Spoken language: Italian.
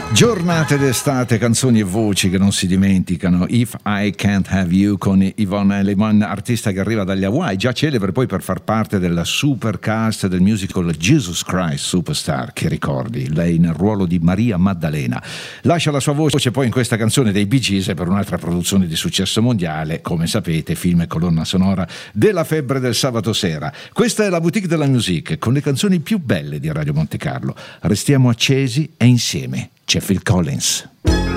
Giornate d'estate, canzoni e voci che non si dimenticano. If I Can't Have You con Yvonne Elliman, artista che arriva dagli Hawaii, già celebre poi per far parte della supercast del musical Jesus Christ Superstar, che ricordi, lei nel ruolo di Maria Maddalena. Lascia la sua voce poi in questa canzone dei Bee Gees per un'altra produzione di successo mondiale, come sapete, film e colonna sonora della febbre del sabato sera. Questa è la Boutique della Musique, con le canzoni più belle di Radio Monte Carlo. Restiamo accesi e insieme. C'è Phil Collins.